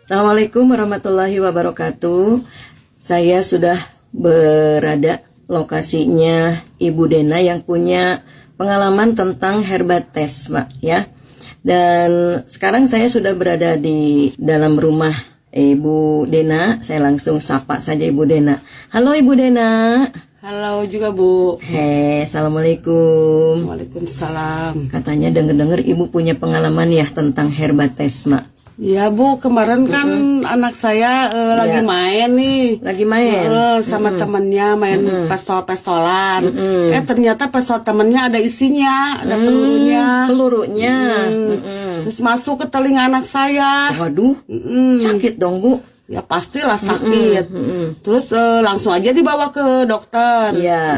Assalamualaikum warahmatullahi wabarakatuh. Saya sudah berada lokasinya Ibu Dena yang punya pengalaman tentang herbates, Pak, ya. Dan sekarang saya sudah berada di dalam rumah Ibu Dena. Saya langsung sapa saja Ibu Dena. Halo Ibu Dena. Halo juga Bu. Assalamualaikum. Waalaikumsalam. Katanya dengar-dengar Ibu punya pengalaman ya tentang herbates, Mak. Ya Bu, kemarin kan anak saya lagi main nih. Lagi main? Sama temennya main pistol-pistolan. Ternyata pistol temennya ada isinya, ada pelurunya. Pelurunya. Terus masuk ke telinga anak saya. Waduh, sakit dong Bu. Ya pastilah sakit. Terus langsung aja dibawa ke dokter. Iya.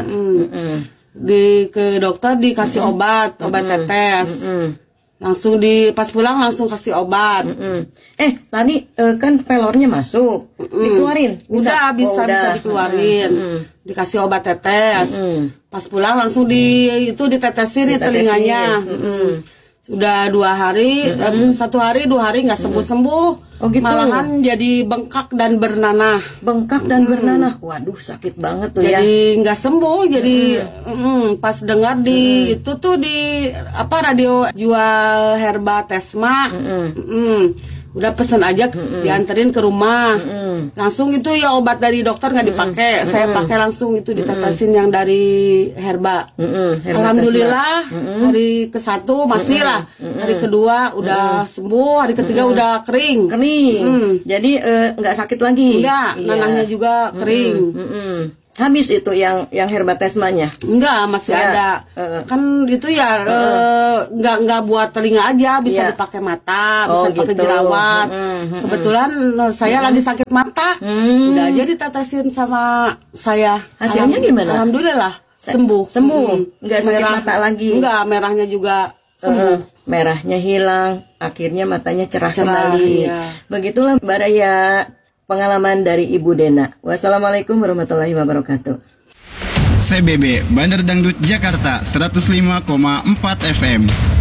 Ke dokter dikasih obat tetes. Langsung pas pulang langsung kasih obat. Tadi kan pelornya masuk, dikeluarin. Bisa dikeluarin. Dikasih obat tetes. Pas pulang langsung ditetesin di telinganya. Udah 2 hari, 1 hari 2 hari nggak sembuh. Oh gitu. Malahan jadi bengkak dan bernanah. Bengkak dan bernanah. Waduh, sakit banget tuh ya. Jadi nggak sembuh. Jadi pas dengar di itu tuh di radio jual herba Tesma. Udah pesen aja dianterin ke rumah. Langsung itu ya obat dari dokter nggak dipakai. Saya pakai langsung itu ditetesin yang dari herba. Alhamdulillah hari ke-1 masih lah. Hari kedua udah sembuh. Hari ketiga udah kering. Jadi nggak sakit lagi. Enggak, nanahnya juga kering. Habis itu yang herbatesmanya? Enggak, masih ada. Kan itu ya enggak buat telinga aja, bisa dipakai mata, bisa dipakai jerawat. Kebetulan saya lagi sakit mata. Udah aja ditetesin sama saya. Hasilnya gimana? Alhamdulillah sembuh. Enggak sakit mata lagi. Enggak, merahnya juga sembuh. Merahnya hilang, akhirnya matanya cerah kembali. Iya. Begitulah Mbak Raya, pengalaman dari Ibu Dena. Wassalamualaikum warahmatullahi wabarakatuh. CBB Bandar Dangdut Jakarta 105,4 FM.